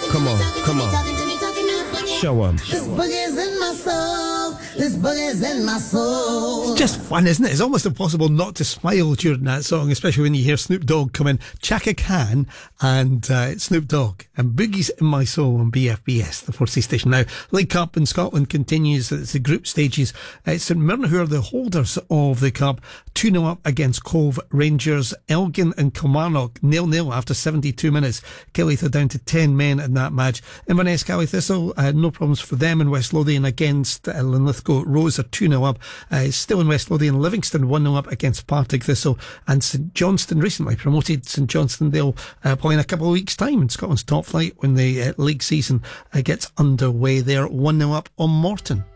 Come on, come on. Show 'em. This boogie's in my soul. This boogie's in my soul. Just fun, isn't it? It's almost impossible not to smile during that song, especially when you hear Snoop Dogg come in, Chaka Khan and Snoop Dogg and Boogie's in My Soul on BFBS, the 4C station. Now, League Cup in Scotland continues. It's the group stages. St Mirren, who are the holders of the cup, 2-0 up against Cove Rangers. Elgin and Kilmarnock 0-0 after 72 minutes. Killith are down to 10 men in that match. Inverness Cally Thistle, no problems for them in West Lothian against Linlithgow. Rose are 2-0 up. Still in West Lothian, Livingston 1-0 up against Partick Thistle. And St Johnstone, recently promoted St Johnstone, they'll play in a couple of weeks' time in Scotland's top flight when the league season gets underway. They're 1-0 up on Morton.